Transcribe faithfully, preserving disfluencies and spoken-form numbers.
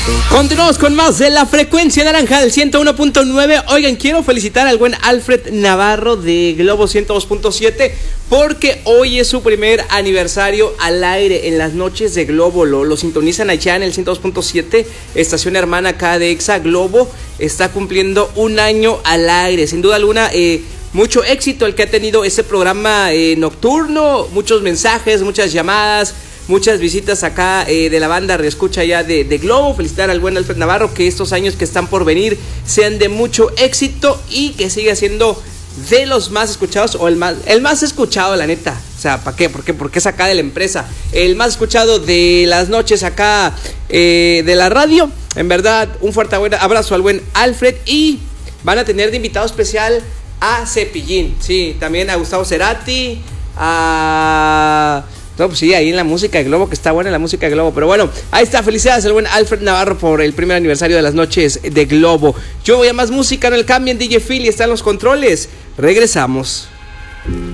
Continuamos con más de la frecuencia naranja del ciento uno punto nueve. Oigan, quiero felicitar al buen Alfred Navarro de Globo ciento dos punto siete porque hoy es su primer aniversario al aire en las noches de Globo. Lo, lo sintonizan allá en el ciento dos punto siete, estación hermana acá de Exa Globo. Está cumpliendo un año al aire. Sin duda alguna, eh, mucho éxito el que ha tenido ese programa eh, nocturno. Muchos mensajes, muchas llamadas, muchas visitas acá eh, de la banda reescucha ya de, de Globo. Felicitar al buen Alfred Navarro, que estos años que están por venir sean de mucho éxito y que siga siendo de los más escuchados, o el más, el más escuchado, la neta. O sea, ¿para qué? ¿Por qué? Porque es acá de la empresa, el más escuchado de las noches acá eh, de la radio. En verdad, un fuerte abrazo al buen Alfred. Y van a tener de invitado especial a Cepillín, sí, también a Gustavo Cerati, a... No, pues sí, ahí en la música de Globo, que está buena la música de Globo. Pero bueno, ahí está, felicidades al buen Alfred Navarro por el primer aniversario de las noches de Globo. Yo voy a más música, no el cambien, D J Phil, y está en los controles. Regresamos.